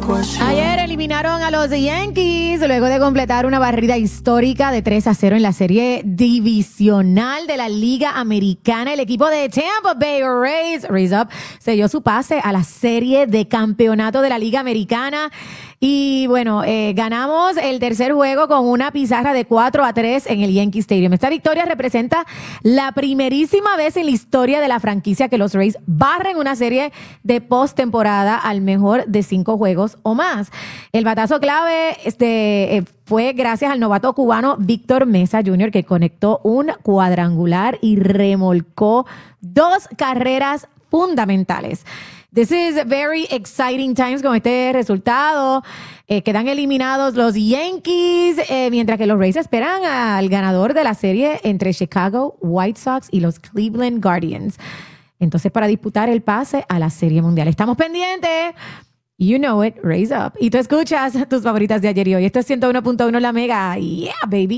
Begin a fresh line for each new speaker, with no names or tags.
Ayer eliminaron a los Yankees luego de completar una barrida histórica de 3-0 en la serie divisional de la Liga Americana. El equipo de Tampa Bay Rays, Raise Up, selló su pase a la serie de campeonato de la Liga Americana. Y bueno, ganamos el tercer juego con una pizarra de 4-3 en el Yankee Stadium. Esta victoria representa la primerísima vez en la historia de la franquicia que los Rays barren una serie de postemporada al mejor de 5 juegos o más. El batazo clave fue gracias al novato cubano Víctor Mesa Jr., que conectó un cuadrangular y remolcó 2 carreras fundamentales. This is very exciting times con este resultado. Quedan eliminados los Yankees, mientras que los Rays esperan al ganador de la serie entre Chicago White Sox y los Cleveland Guardians. Entonces, para disputar el pase a la Serie Mundial. Estamos pendientes. You know it, Raise Up. Y tú escuchas tus favoritas de ayer y hoy. Esto es 101.1 La Mega. Yeah, baby.